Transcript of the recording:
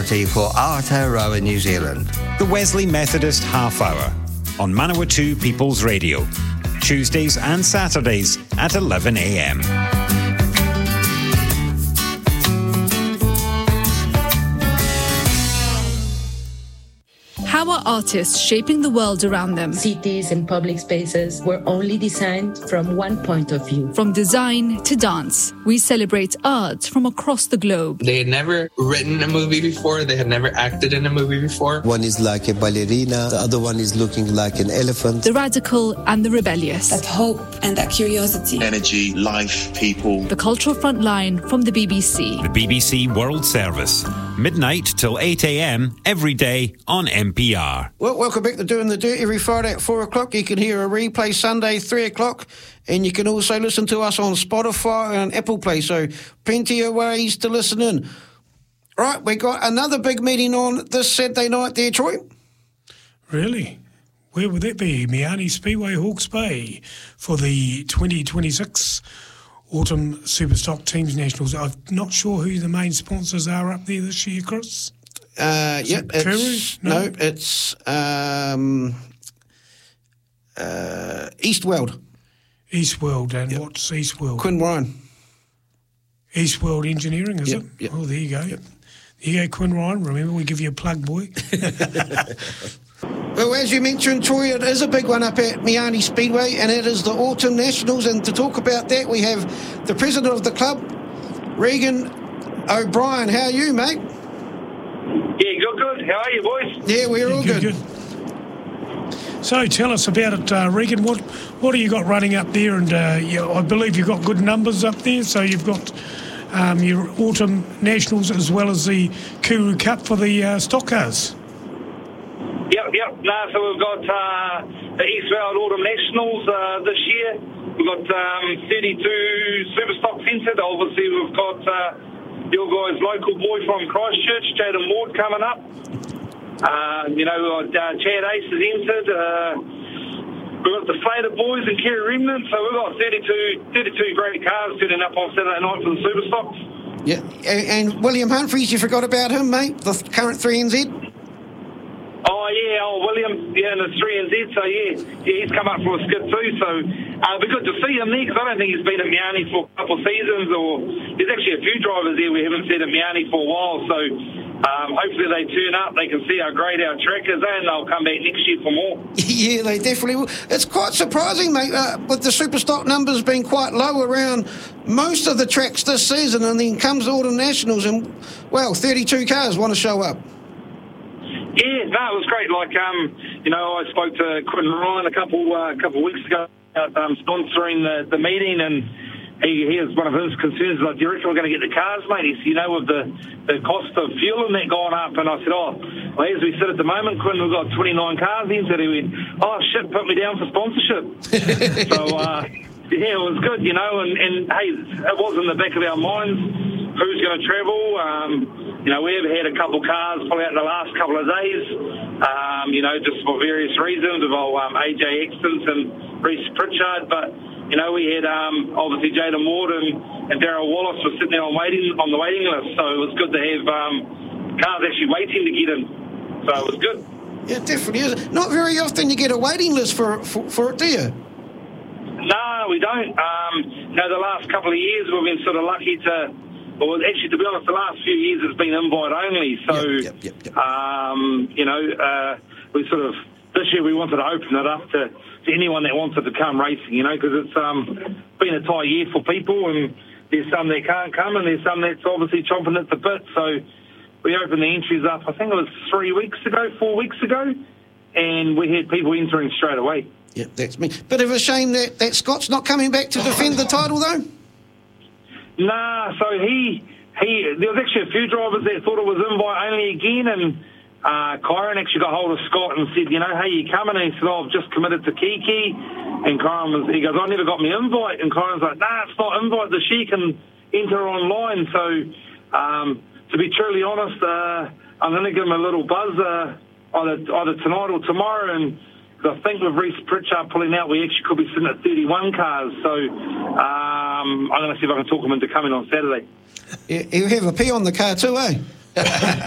charity for Aotearoa New Zealand. The Wesley Methodist Half Hour on Manawatu People's Radio. Tuesdays and Saturdays at 11 a.m. How are artists shaping the world around them? Cities and public spaces were only designed from one point of view. From design to dance, we celebrate art from across the globe. They had never written a movie before. They had never acted in a movie before. One is like a ballerina. The other one is looking like an elephant. The radical and the rebellious. That hope and that curiosity. Energy, life, people. The cultural frontline from the BBC. The BBC World Service. Midnight till 8 a.m. every day on NPR. Well, welcome back to Doing the Dirt every Friday at 4 o'clock. You can hear a replay Sunday, 3 o'clock. And you can also listen to us on Spotify and Apple Play. So plenty of ways to listen in. Right, we got another big meeting on this Saturday night there, Troy. Really? Where would that be? Miani Speedway, Hawke's Bay for the 2026 Autumn Superstock Teams Nationals. I'm not sure who the main sponsors are up there this year, Chris. It's Eastworld. Eastworld, and what's Eastworld? Quinn Ryan. Eastworld Engineering, is it? Yep. Oh, there you go. Yep. There you go, Quinn Ryan. Remember, we give you a plug, boy. Well, as you mentioned, Troy, it is a big one up at Miani Speedway, and it is the Autumn Nationals. And to talk about that, we have the president of the club, Regan O'Brien. How are you, mate? Yeah, good. How are you, boys? Yeah, we're all good. So tell us about it, Regan. What have you got running up there? And I believe you've got good numbers up there. So you've got your Autumn Nationals as well as the Kuru Cup for the stock cars. Yep. So we've got the Eastworld Autumn Nationals this year. We've got 32 super stocks entered. Obviously, we've got your guys' local boy from Christchurch, Jaden Ward, coming up. We've got Chad Ace has entered. We've got the Slater boys and Kerry Remnant. So we've got 32 great cars turning up on Saturday night for the super stocks. Yeah, and William Humphreys, you forgot about him, mate, the current 3NZ. William, in the 3NZ, so he's come up from a skid too, so it'll be good to see him there, because I don't think he's been at Miani for a couple of seasons, or there's actually a few drivers there we haven't seen at Miani for a while, so hopefully they turn up, they can see how great our track is, and they'll come back next year for more. Yeah, they definitely will. It's quite surprising, mate, with the super stock numbers being quite low around most of the tracks this season, and then comes the Autumn Nationals, and, 32 cars want to show up. Yeah, no, it was great. I spoke to Quinn Ryan a couple of weeks ago about sponsoring the meeting, and he was one of his concerns, like, do you reckon we're going to get the cars, mate? He said, with the cost of fuel and that going up, and I said, as we sit at the moment, Quinn, we've got 29 cars entered. He went, shit, put me down for sponsorship. So, it was good, and hey, it was in the back of our minds, who's going to travel. We have had a couple cars pull out in the last couple of days, just for various reasons of AJ Extons and Reece Pritchard. But, we had obviously Jaden Ward and Darryl Wallace were sitting there on the waiting list. So it was good to have cars actually waiting to get in. So it was good. Yeah, it definitely is. Not very often you get a waiting list for it, do you? No, we don't. The last couple of years we've been sort of lucky to... Well, actually, to be honest, the last few years it's been invite only. So, we sort of, this year we wanted to open it up to anyone that wanted to come racing, because it's been a tight year for people, and there's some that can't come, and there's some that's obviously chomping at the bit. So we opened the entries up, I think it was 4 weeks ago, and we had people entering straight away. Yeah, that's me. Bit of a shame that Scott's not coming back to defend the title, though. Nah, so there was actually a few drivers that thought it was invite only again, and Kyron actually got hold of Scott and said, hey, you coming? And he said, I've just committed to Kiki. And Kyron he goes, I never got my invite. And Kyron's like, nah, it's not invite. The she can enter online. So, to be truly honest, I'm going to give him a little buzz either tonight or tomorrow, and I think with Reece Pritchard pulling out, we actually could be sitting at 31 cars. So I'm going to see if I can talk him into coming on Saturday. You have a P on the car too, eh?